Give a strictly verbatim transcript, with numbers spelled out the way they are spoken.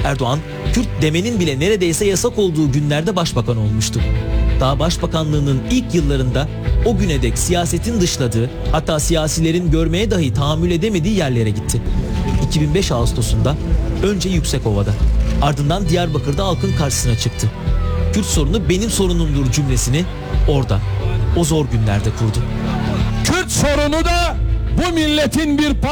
Erdoğan, Kürt demenin bile neredeyse yasak olduğu günlerde başbakan olmuştu. Daha başbakanlığının ilk yıllarında o güne dek siyasetin dışladığı, hatta siyasilerin görmeye dahi tahammül edemediği yerlere gitti. iki bin beş Ağustos'unda önce Yüksekova'da, ardından Diyarbakır'da halkın karşısına çıktı. Kürt sorunu benim sorunumdur cümlesini orada, o zor günlerde kurdu. Kürt sorunu da bu milletin bir